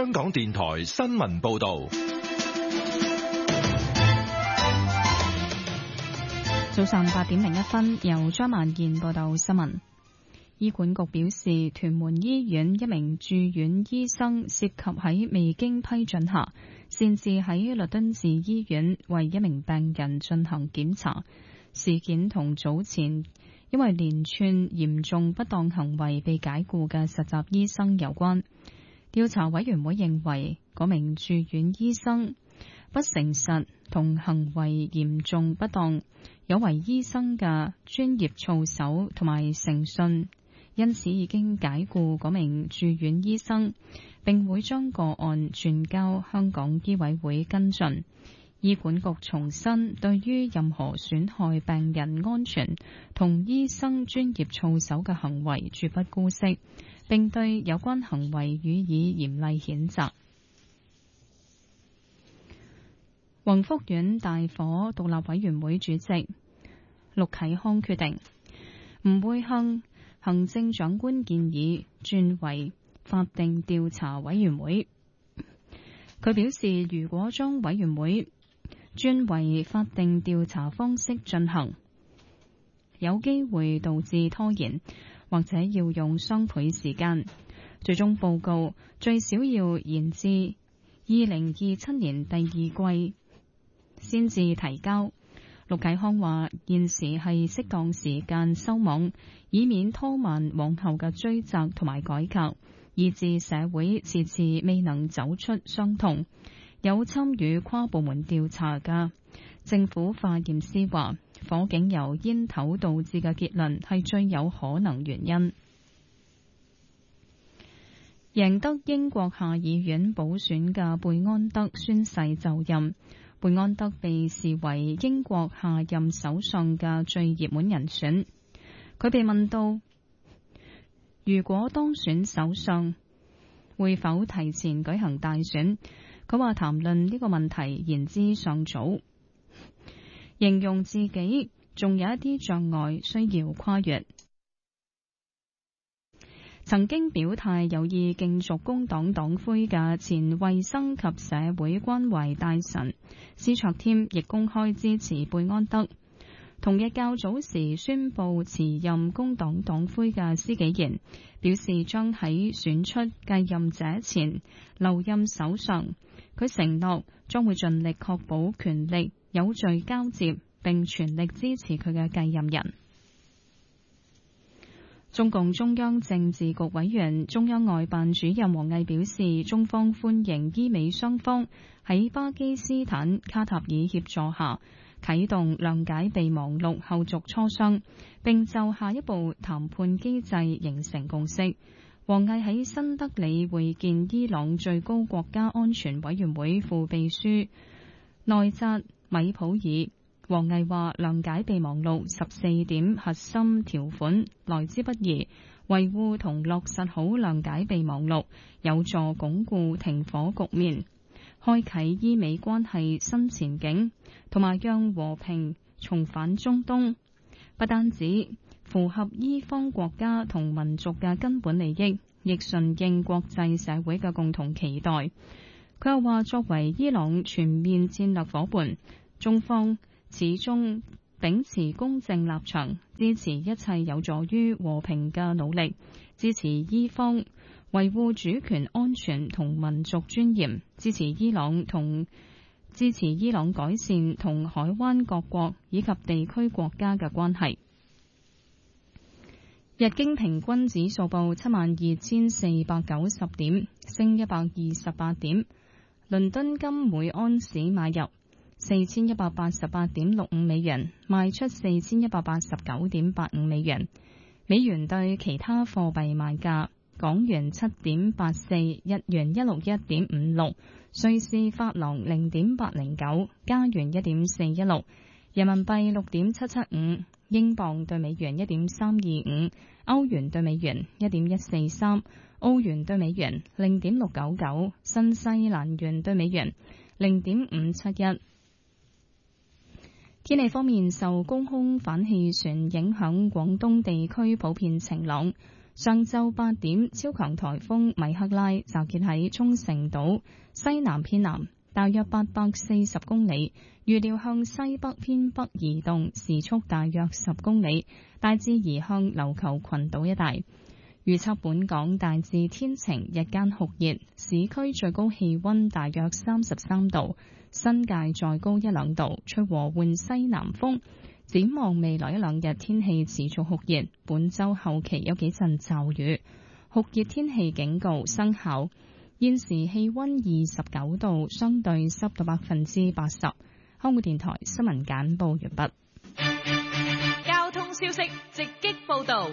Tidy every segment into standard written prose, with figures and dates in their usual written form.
香港電台新聞報道。 早上8點01分，由張曼燕報道新聞。醫管局表示，屯門醫院一名住院醫生涉及喺未經批准下，擅自喺律敦治醫院為一名病人進行檢查。事件同早前因為連串嚴重不當行為被解僱嘅實習醫生有關。調查委員會認為，嗰名住院醫生不誠實同行為嚴重不當，有違醫生嘅專業操守同埋誠信，因此已經解僱嗰名住院醫生，並會將個案轉交香港醫委會跟進。醫管局重申，對於任何損害病人安全同醫生專業操守嘅行為絕不姑息，並對有關行為予以嚴厲譴責。宏福苑大火獨立委員會主席陸啟康決定唔會向行政長官建議轉為法定調查委員會。佢表示，如果將委員會轉為法定調查方式進行，有機會導致拖延，或者要用雙倍時間。最終報告最少要延至2027年第二季先至提交。陸啟康話：現時係適當時間收網，以免拖慢往後嘅追責同埋改革，以致社會遲遲未能走出傷痛。有參與跨部門調查嘅政府化驗師話，火警由煙頭導致嘅結論係最有可能原因。贏得英國下議院補選嘅貝安德宣誓就任。貝安德被視為英國下任首相嘅最熱門人選。佢被問到如果當選首相，會否提前舉行大選？佢話談論呢個問題言之尚早，形容自己仲有一啲障礙需要跨越。曾經表態有意競逐工黨黨魁嘅前衛生及社會關懷大臣施卓添亦公開支持貝安德。同日較早時宣布辭任工黨黨魁嘅施紀賢表示，將喺選出繼任者前留任首相。佢承諾將會盡力確保權力有序交接，並全力支持佢嘅繼任人。中共中央政治局委員、中央外辦主任王毅表示，中方歡迎伊美雙方喺巴基斯坦卡塔爾協助下啟動諒解備忘錄後續磋商，並就下一步談判機制形成共識。王毅喺新德里會見伊朗最高國家安全委員會副秘書內扎米普爾。王毅話：諒解備忘錄14點核心條款來之不易，維護同落實好諒解備忘錄，有助鞏固停火局面，開啟伊美關係新前景，同埋讓和平重返中東。不單止符合伊方國家同民族嘅根本利益，亦順應國際社會嘅共同期待。佢又話：作為伊朗全面戰略夥伴，中方始終秉持公正立場，支持一切有助於和平嘅努力，支持伊方維護主權安全同民族尊嚴，支持伊朗改善同海灣各國以及地區國家嘅關係。日經平均指數報72,490點，升128點。倫敦金每安士買入4188.65美元，賣出4189.85美元。美元對其他貨幣賣價：港元7.84，日元161.56，瑞士法郎0.809，加元1.416，人民幣6.775，英鎊對美元1.325，歐元對美元1.143，澳元對美元0.699，新西蘭元對美元0.571。天氣方面，受高空反氣旋影響，廣東地區普遍晴朗。 上晝8點，超強颱風米克拉集結喺沖繩島西南偏南，大約840公里，預料向西北偏北移動，時速大約10公里，大致移向琉球群島一帶。預測本港大致天晴，日間酷熱，市區最高氣溫大約33度，新界再高1-2度，吹和緩西南風。展望未來1-2日天氣持續酷熱，本週後期有幾陣驟雨，酷熱天氣警告生效。現時氣溫29度，相對濕度80%。香港電台新聞簡報完畢。 交通消息直擊報道。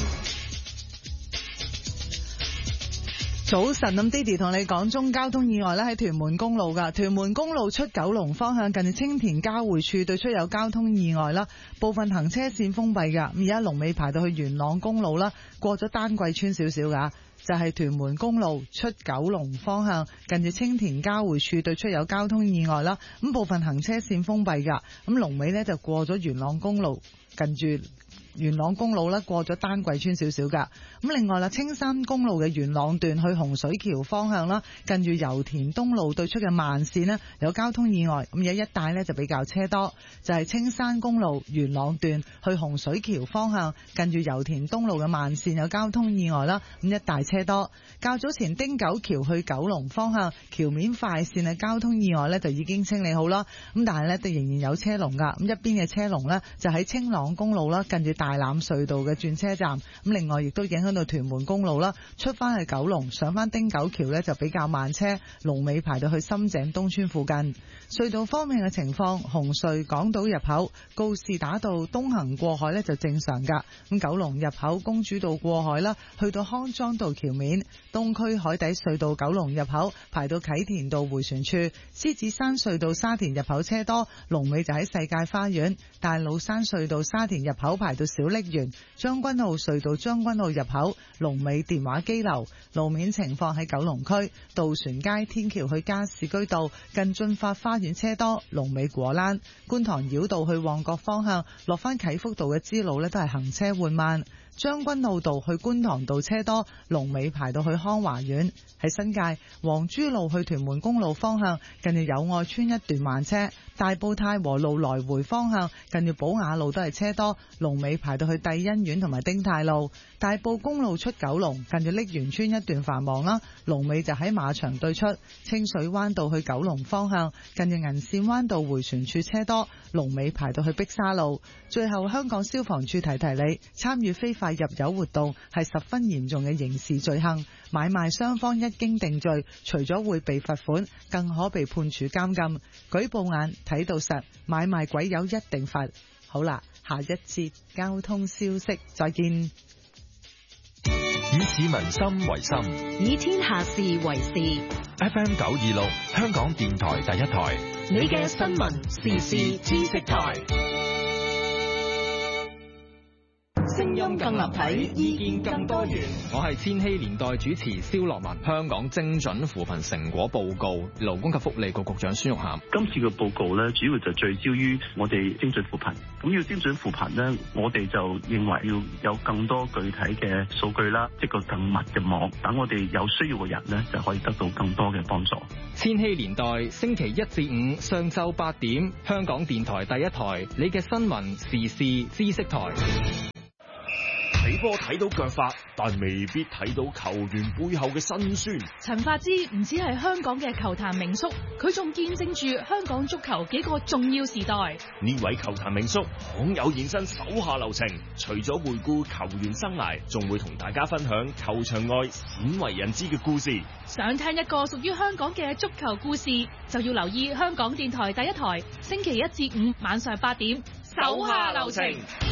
早晨，咁 Didi 同你講中交通意外咧，喺屯門公路噶，屯門公路出九龍方向近住青田交匯處對出有交通意外啦，部分行車線封閉噶，而家龍尾排到去元朗公路啦，過咗丹桂村少少噶，就係屯門公路出九龍方向近住青田交匯處對出有交通意外啦，咁部分行車線封閉噶，咁龍尾呢就過咗元朗公路近住元朗公路咧，過咗丹桂村少少噶。咁另外啦，青山公路嘅元朗段去洪水橋方向啦，近住油田東路對出嘅慢線呢，有交通意外，咁有一帶呢就比較車多，就係青山公路元朗段去洪水橋方向近住油田東路嘅慢線有交通意外啦，咁一帶車多。較早前汀九橋去九龍方向橋面快線嘅交通意外呢就已經清理好啦，咁但係呢都仍然有車龍噶，咁一邊嘅車龍呢就喺青朗公路啦，近住大欖隧道嘅轉車站，咁另外亦都影響到屯門公路啦，出翻去九龍上翻汀九橋呢就比較慢車，龍尾排到去深井東村附近。隧道方面嘅情況，紅隧港島入口告士打道東行過海呢就正常噶，咁九龍入口公主道過海啦，去到康莊道橋面，東區海底隧道九龍入口排到啟田道迴旋處，獅子山隧道沙田入口車多，龍尾就喺世界花園，大老山隧道沙田入口排到小瀝源，將軍澳隧道將軍澳入口龍尾電話機樓。路面情況喺九龍區渡船街天橋去加士居道近駿發花園車多，龍尾果欄。觀塘繞道去旺角方向落翻啟福道嘅支路呢都係行車緩慢。將軍澳道去觀塘道車多，龍尾排到去康華苑。喺新界黃珠路去屯門公路方向近住友愛村一段慢車，大埔太和路來回方向近住寶雅路都係車多，龍尾排到去帝欣苑同埋丁太路。大埔公路出九龍近住瀝源村一段繁忙啦，龍尾就喺馬場對出。清水灣道去九龍方向近住銀線灣道迴旋處車多，龍尾排到去碧沙路。最後香港消防處提提你，參與非法入油活動係十分嚴重嘅刑事罪行，買賣雙方一經定罪，除咗會被罰款，更可被判處監禁。舉報眼睇到實，買賣鬼友一定罰。好啦，下一節交通消息再見。 以市民心為心， 以天下事為事。 FM 926香港電台第一台， 你嘅新聞時事知識台。聲音更立體，意見更多元。 我係千禧年代主持蕭樂文。香港精準扶貧成果報告，勞工及福利局局長孫玉菡。 今次嘅報告咧，主要就聚焦於我哋精準扶貧。咁要精準扶貧咧，我哋就認為要有更多具體嘅數據啦，一個更密嘅網，等我哋有需要嘅人咧，就可以得到更多嘅幫助。 千禧年代星期1至5上晝8點，香港電台第一台，你嘅新聞時事知識台。 睇波睇到腳法，但未必睇到球員背後嘅辛酸。 陳發之唔止係香港嘅球壇名宿，佢仲見證住香港足球幾個重要時代。 呢位球壇名宿罕有現身手下留情，除咗回顧球員生涯，仲會同大家分享球場外鮮為人知嘅故事。 想聽一個屬於香港嘅足球故事，就要留意香港電台第一台，星期1至5晚上8點，手下留情。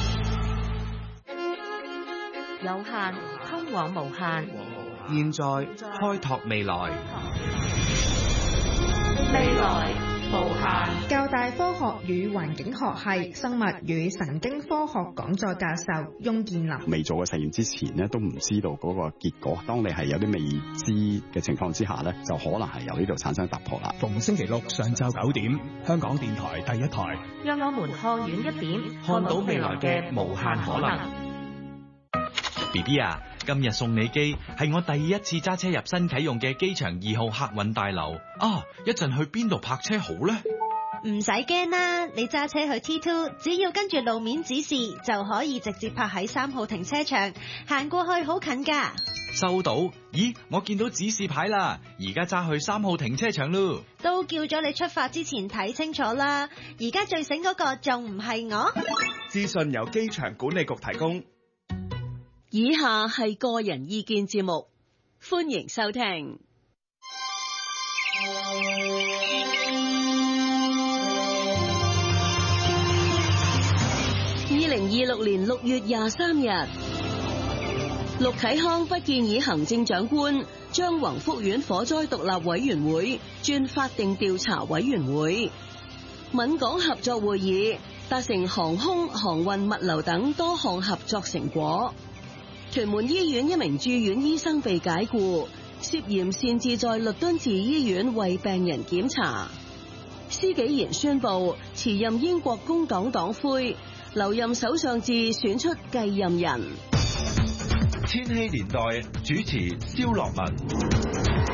有限通往無限， 現在開拓未來。 未來無限。 教大科學與環境學系生物與神經科學講座教授翁建林。 未做嘅實驗之前呢，都唔知道嗰個結果。當你係有啲未知嘅情況之下呢，就可能係由呢度產生突破啦。 逢星期六上晝9點，香港電台第一台。 讓我們看遠一點，看到未來嘅無限可能。 BB 啊，今日送你機係我第一次揸車入新啟用嘅機場2號客運大樓啊！一陣去邊度泊車好呢？ 唔使驚啦，你揸車去 T2，只要跟住路面指示就可以直接泊喺3號停車場，行過去好近㗎。 收到。咦，我見到指示牌啦，而家揸去3號停車場咯。 都叫咗你出發之前睇清楚啦，而家最醒嗰個仲唔係我？ 資訊由機場管理局提供。 以下係個人意見節目，歡迎收聽。2026年6月23日，陸啟康不建議行政長官將宏福苑火災獨立委員會轉法定調查委員會。閩港合作會議達成航空、航運、物流等多項合作成果。屯門醫院一名住院醫生被解僱，涉嫌擅自在律敦治醫院為病人檢查。施紀賢宣布辭任英國工黨黨魁，留任首相至選出繼任人。 千禧年代主持蕭樂文。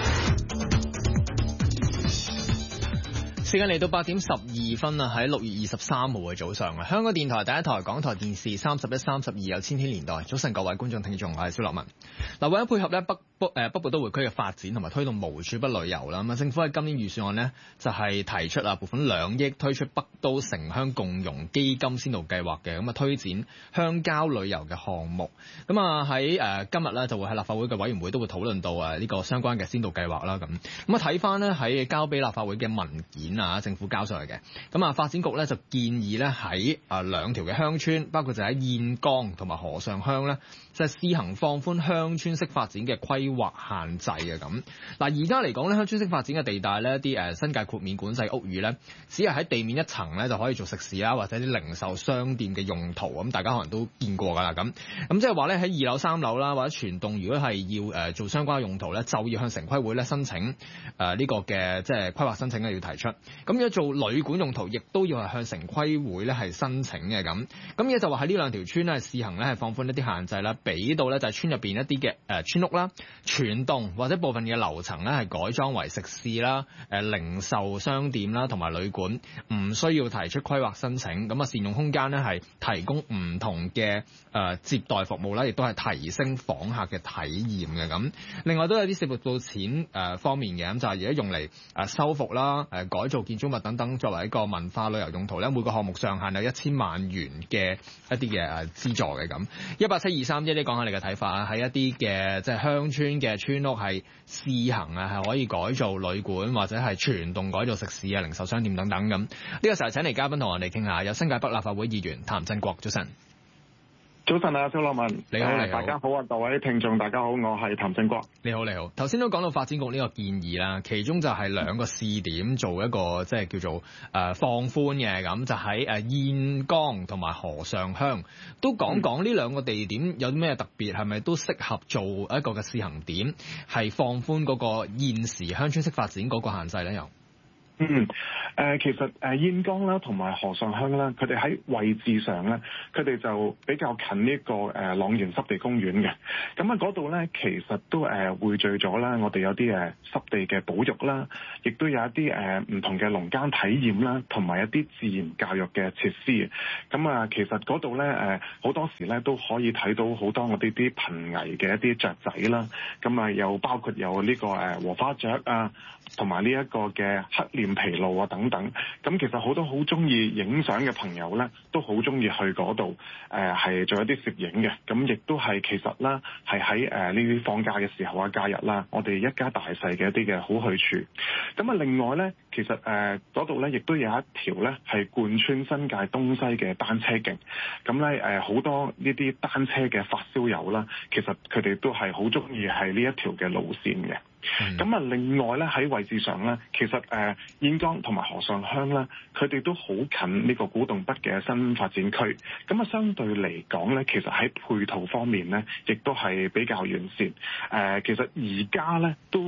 時間嚟到8點12分啦，喺6月23號嘅早上啊，香港電台第一台、港台電視31、32有千禧年代。早晨各位觀眾聽眾，我係蕭樂文。嗱，為咗配合咧北部都會區嘅發展同埋推動無處不旅遊啦，咁啊政府喺今年預算案呢，就係提出撥款2億推出北都城鄉共融基金先導計劃嘅，咁啊推展鄉郊旅遊嘅項目。咁啊喺今日咧就會喺立法會嘅委員會都會討論到呢個相關嘅先導計劃啦。咁啊睇翻呢，喺交俾立法會嘅文件政府交上嚟嘅，咁啊發展局咧就建議咧喺2條嘅鄉村，包括就喺燕崗同埋河上鄉咧，就係試行放寬鄉村式發展嘅規劃限制嘅咁。嗱，而家嚟講咧，鄉村式發展嘅地帶咧，啲新界豁免管制屋宇咧，只係喺地面一層咧就可以做食肆啦，或者啲零售商店嘅用途，咁大家可能都見過㗎啦。咁即係話咧喺2樓、3樓啦，或者全棟，如果係要做相關用途咧，就要向城規會咧申請呢個嘅即係規劃申請咧要提出。咁如果做旅館用途，亦都要係向城規會咧係申請嘅咁。咁而就話喺呢2條村咧試行咧係放寬一啲限制啦，俾到咧就係村入邊一啲嘅村屋啦，全棟或者部分嘅樓層咧係改裝為食肆啦、零售商店啦同埋旅館，唔需要提出規劃申請。咁啊善用空間咧係提供唔同嘅接待服務啦，亦都係提升訪客嘅體驗嘅咁。另外都有啲涉及到錢方面嘅，咁就係而家用嚟修復啦、改造建築物等等，作為一個文化旅遊用途咧，每個項目上限有1000萬元嘅一啲嘅資助嘅咁。18723，你講下你嘅睇法啊？喺一啲嘅即係鄉村嘅村屋係試行係可以改造旅館或者係全棟改造食肆零售商店等等咁。呢個時候請嚟嘉賓同我哋傾下，有新界北立法會議員譚振國，早晨。 早晨啊，蕭樂文， 你好， 大家好啊，各位聽眾大家好，我係譚振國。 你好。頭先都講到發展局呢個建議啦，其中就係2個試點做一個即係叫做放寬嘅咁，就喺燕崗同埋河上鄉，都講呢2個地點有啲咩特別，係咪都適合做一個嘅試行點，係放寬嗰個現時鄉村式發展嗰個限制咧？又其實燕崗啦同埋河上鄉啦，佢哋喺位置上咧，佢哋就比較近呢個朗園濕地公園嘅。咁啊嗰度咧，其實都匯聚咗啦，我哋有啲濕地嘅保育啦，亦都有一啲唔同嘅農耕體驗啦，同埋一啲自然教育嘅設施。咁啊，其實嗰度咧好多時咧都可以睇到好多我哋啲瀕危嘅一啲雀仔啦。咁啊，又包括有呢個禾花雀啊，同埋呢一個嘅黑臉琵鷺啊等等。咁其實好多好中意影相嘅朋友咧，都好中意去嗰度係做一啲攝影嘅。咁亦都係其實啦，係喺呢啲放假嘅時候啊、假日啦，我哋一家大細嘅一啲嘅好去處。咁啊，另外咧，其實嗰度咧亦都有一條咧係貫穿新界東西嘅單車徑。咁咧好多呢啲單車嘅發燒友啦，其實佢哋都係好中意係呢一條嘅路線嘅。咁啊，另外咧喺位置上咧，其實燕崗同埋河上鄉咧，佢哋都好近呢個古洞北嘅新發展區。咁啊，相對嚟講咧，其實喺配套方面咧，亦都係比較完善。其實而家咧都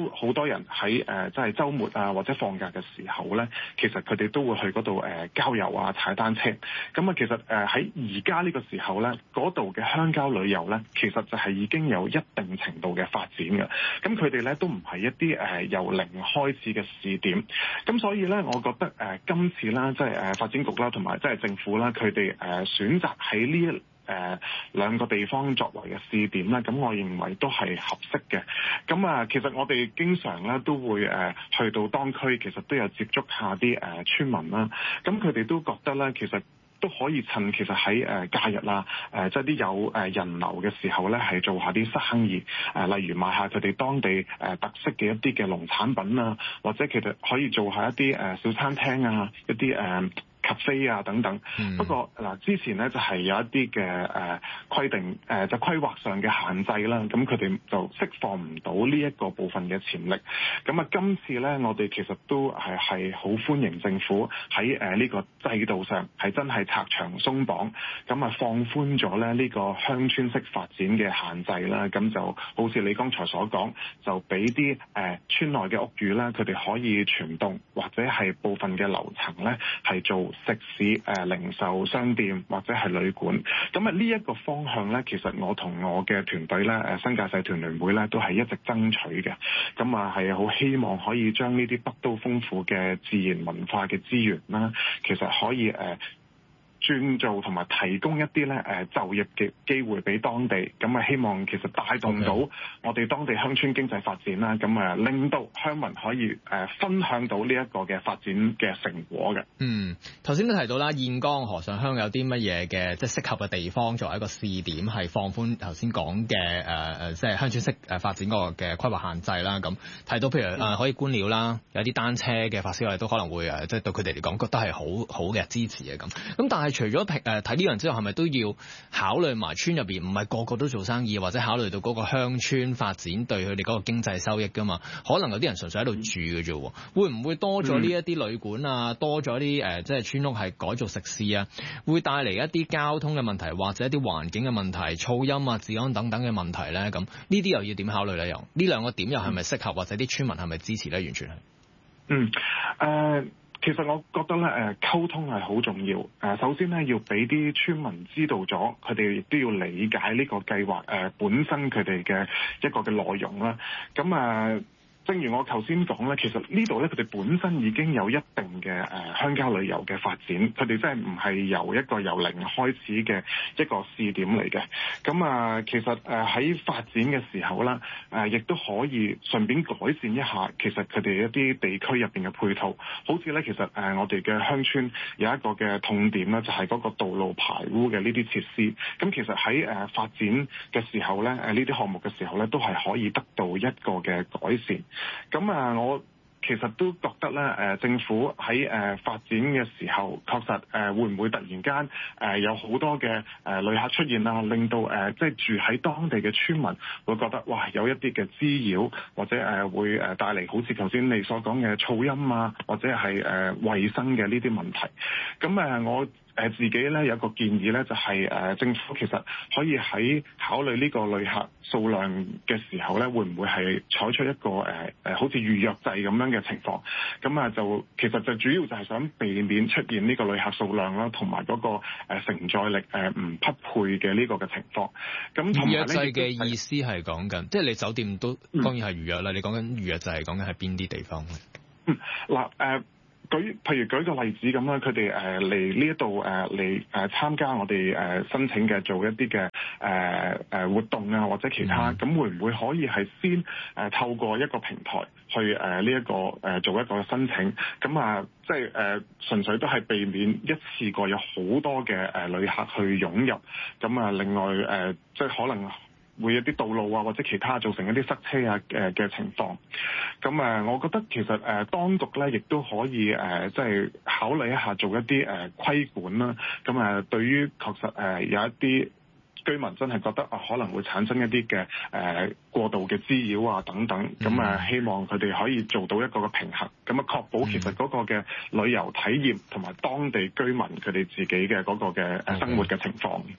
都好多人喺即係週末啊或者放假嘅時候咧，其實佢哋都會去嗰度郊遊啊、踩單車。咁啊，其實喺而家呢個時候咧，嗰度嘅鄉郊旅遊咧，其實就係已經有一定程度嘅發展嘅。咁佢哋咧都唔係一啲由零開始嘅試點。咁所以咧，我覺得今次啦，即係發展局啦，同埋即係政府啦，佢哋選擇喺呢兩個地方作為嘅試點咧，咁我認為都係合適嘅。咁啊，其實我哋經常咧都會去到當區，其實都有接觸下啲村民啦。咁佢哋都覺得咧，其實都可以趁其實喺假日啦，即係啲有人流嘅時候咧，係做下啲生意，例如賣下佢哋當地特色嘅一啲嘅農產品啊，或者其實可以做下一啲小餐廳啊，一啲咖啡啊等等。不過嗱，之前咧就係有一啲嘅規定，就規劃上嘅限制啦。咁佢哋就釋放唔到呢一個部分嘅潛力。咁啊，今次咧我哋其實都係好歡迎政府喺呢個制度上係真係拆牆鬆綁，咁啊放寬咗咧呢個鄉村式發展嘅限制啦。咁就好似你剛才所講，就俾啲村內嘅屋宇啦，佢哋可以全棟或者係部分嘅樓層咧係做食肆、零售商店或者係旅館。咁啊呢一個方向咧，其實我同我嘅團隊咧，新界社團聯會咧，都係一直爭取嘅。咁啊係好希望可以將呢啲北都豐富嘅自然文化嘅資源啦，其實可以轉做同埋提供一啲咧就業嘅機會俾當地，咁啊希望其實帶動到我哋當地鄉村經濟發展啦，咁啊令到鄉民可以分享到呢一個嘅發展嘅成果嘅。 頭先都提到啦，燕崗河上鄉有啲乜嘢嘅即係適合嘅地方作為一個試點，係放寬頭先講嘅即係鄉村式發展嗰個嘅規劃限制啦。咁提到譬如可以觀鳥啦，有啲單車嘅發燒我哋都可能會即係對佢哋嚟講覺得係好嘅支持嘅咁。咁但係除咗睇呢樣之後，係咪都要考慮埋村入邊唔係個個都做生意，或者考慮到嗰個鄉村發展對佢哋嗰個經濟收益㗎嘛？可能有啲人純粹喺度住嘅啫，會唔會多咗呢一啲旅館啊，多咗啲即係村屋係改造食肆啊，會帶嚟一啲交通嘅問題，或者一啲環境嘅問題、噪音啊、治安等等嘅問題咧？咁呢啲又要點考慮咧？又呢兩個點又係咪適合，或者啲村民係咪支持咧？完全係。 其實我覺得咧，溝通係好重要。首先咧，要俾啲村民知道咗，佢哋亦都要理解呢個計劃本身佢哋嘅一個嘅內容啦。咁正如我頭先講咧，其實呢度咧佢哋本身已經有一定嘅鄉郊旅遊嘅發展，佢哋真係唔係由零開始嘅一個試點嚟嘅。咁其實喺發展嘅時候啦，亦都可以順便改善一下其實佢哋一啲地區入邊嘅配套。好似咧，其實我哋嘅鄉村有一個嘅痛點咧，就係嗰個道路排污嘅呢啲設施。咁其實喺發展嘅時候咧，呢啲項目嘅時候咧，都係可以得到一個嘅改善。咁我其實都覺得咧，政府喺發展嘅時候，確實會唔會突然間有好多嘅旅客出現啊，令到即係住喺當地嘅村民會覺得哇，有一啲嘅滋擾，或者會帶嚟好似頭先你所講嘅噪音啊，或者係衛生嘅呢啲問題。咁我自己咧有一個建議咧，就係政府其實可以喺考慮呢個旅客數量嘅時候咧，會唔會係採取一個好似預約制咁樣嘅情況？咁就其實就主要就係想避免出現呢個旅客數量啦，同埋嗰個承載力唔匹配嘅呢個嘅情況。咁預約制嘅意思係講緊，即係你酒店都當然係預約啦。你講緊預約制係講緊係邊啲地方咧？ 譬如舉個例子咁啦，佢哋嚟呢一度嚟參加我哋申請嘅做一啲嘅活動啊，或者其他，咁會唔會可以係先透過一個平台去呢一個做一個申請？咁即係純粹都係避免一次過有好多嘅旅客去湧入。咁另外即係可能會有啲道路啊，或者其他造成一啲塞車啊嘅情況。咁我覺得其實當局咧亦都可以即係考慮一下做一啲規管啦。咁對於確實有一啲居民真係覺得可能會產生一啲嘅過度嘅滋擾啊等等。咁希望佢哋可以做到一個嘅平衡，咁確保其實嗰個嘅旅遊體驗同埋當地居民佢哋自己嘅嗰個嘅生活嘅情況。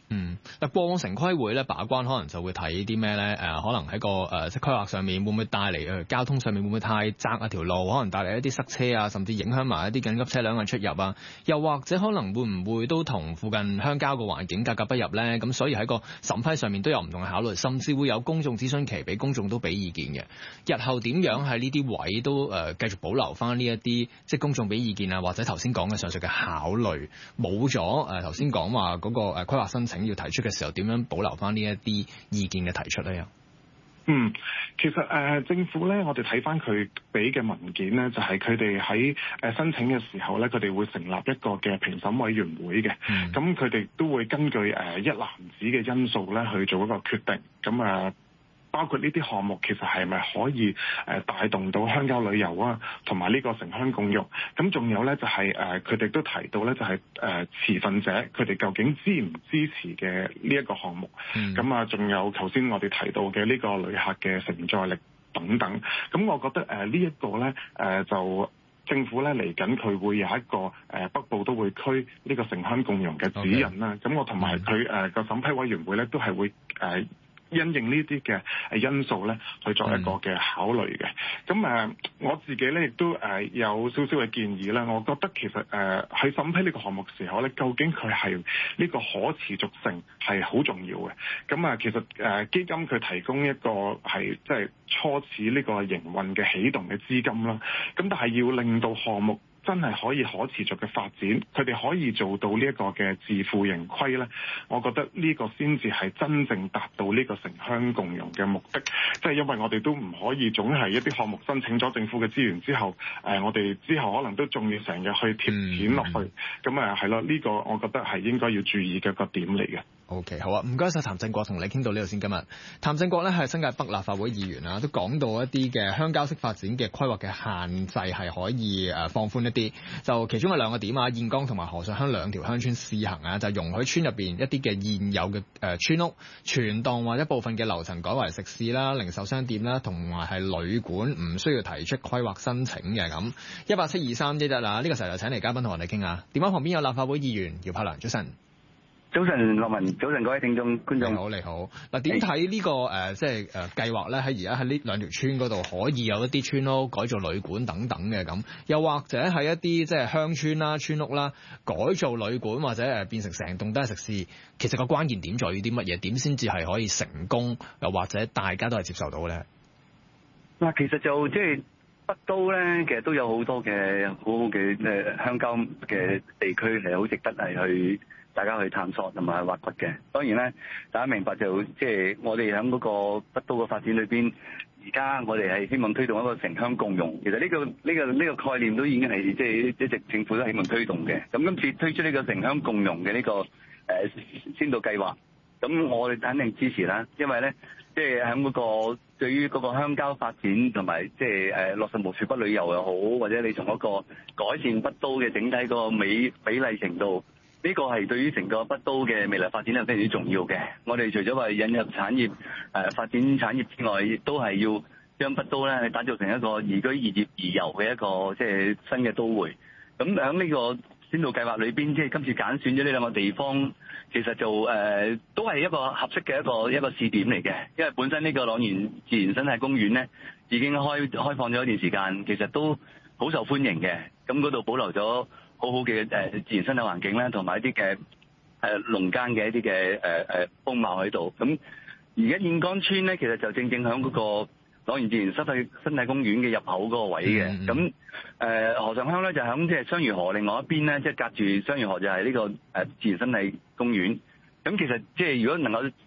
嗱，過往城規會咧把關，可能就會睇啲咩咧？可能喺個即係規劃上面會唔會帶嚟交通上面會唔會太窄啊條路？可能帶嚟一啲塞車啊，甚至影響埋一啲緊急車輛嘅出入啊。又或者可能會唔會都同附近鄉郊嘅環境格格不入咧？咁所以喺個審批上面都有唔同嘅考慮，甚至會有公眾諮詢期，俾公眾都俾意見嘅。日後點樣喺呢啲位都繼續保留翻呢一啲即係公眾俾意見啊，或者頭先講嘅上述嘅考慮，冇咗頭先講話嗰個規劃申請要提出嘅時候，點樣保留翻呢一啲意見嘅提出咧？ 其實政府咧，我哋睇翻佢俾嘅文件咧，就係佢哋喺申請嘅時候咧，佢哋會成立一個嘅評審委員會嘅。咁佢哋都會根據一籃子嘅因素咧去做一個決定。咁包括呢啲項目其實係咪可以帶動到鄉郊旅遊啊，同埋呢個城鄉共融。咁仲有咧就係佢哋都提到咧，就係持份者佢哋究竟支唔支持嘅呢一個項目。咁仲有頭先我哋提到嘅呢個旅客嘅承載力等等。咁我覺得呢一個咧就政府咧嚟緊佢會有一個北部都會區呢個城鄉共融嘅指引啦。咁我同埋佢個審批委員會咧都係會因應呢啲嘅因素咧，去作一個嘅考慮嘅。咁我自己咧亦都有少少嘅建議啦。我覺得其實喺審批呢個項目時候咧，究竟佢係呢個可持續性係好重要嘅。咁其實基金佢提供一個係即係初始呢個營運嘅起動嘅資金啦。咁但係要令到項目真係可以可持續嘅發展，佢哋可以做到呢一個嘅自負盈虧咧，我覺得呢個先至係真正達到呢個城鄉共融嘅目的。即係因為我哋都唔可以總係一啲項目申請咗政府嘅資源之後，我哋之後可能都仲要成日去貼錢落去。咁係咯，呢個我覺得係應該要注意嘅一個點嚟嘅。 OK， 好啊，唔該晒譚正國，同你傾到呢度先。今日譚正國咧係新界北立法會議員啊，都講到一啲嘅鄉郊式發展嘅規劃嘅限制係可以放寬一啲，就其中有兩個點啊，燕崗同埋河上鄉兩條鄉村試行啊，就容許村入邊一啲嘅現有嘅村屋全幢或者部分嘅樓層改為食肆啦、零售商店啦，同埋係旅館，唔需要提出規劃申請嘅咁。1872311啦，呢個時候就請嚟嘉賓同我哋傾下。電話旁邊有立法會議員姚柏良，早晨。 早晨，樂文，早晨各位聽眾觀眾。 你好。嗱，點睇呢個即係計劃咧？喺而家喺呢兩條村嗰度可以有一啲村屋改做旅館等等嘅咁，又或者係一啲即係鄉村啦、村屋啦，改做旅館或者變成成棟都係食肆。其實個關鍵點在於啲乜嘢？點先至係可以成功，又或者大家都係接受到咧？ 嗱，其實就即係北都咧，其實都有好多嘅好好嘅鄉郊嘅地區係好值得係去大家去探索同埋挖掘嘅。當然咧，大家明白就即係我哋喺嗰個北都嘅發展裏邊，而家我哋係希望推動一個城鄉共融。其實呢個概念都已經係即係一直政府都希望推動嘅。咁今次推出呢個城鄉共融嘅呢個先導計劃，咁我哋肯定支持啦。因為咧，即係喺嗰個對於嗰個鄉郊發展同埋即係落實無處不旅遊又好，或者你從嗰個改善北都嘅整體個比例程度。呢個係對於成個北都嘅未來發展係非常之重要嘅。我哋除咗話引入產業、發展產業之外，亦都係要將北都咧打造成一個宜居宜業宜遊嘅一個即係新嘅都會。咁喺呢個先導計劃裏邊，即係今次揀選咗呢兩個地方，其實就都係一個合適嘅一個試點嚟嘅。因為本身呢個塱原自然生態公園咧已經開放咗一段時間，其實都好受歡迎嘅。咁嗰度保留咗好好嘅自然生態環境啦，同埋一啲嘅農耕嘅一啲嘅風貌喺度。咁而家燕崗村咧，其實就正喺嗰個塱原自然生態公園嘅入口嗰個位嘅。咁河上鄉咧就喺即係雙魚河另外一邊咧，即係隔住雙魚河就係呢個自然生態公園。咁其實即係如果能夠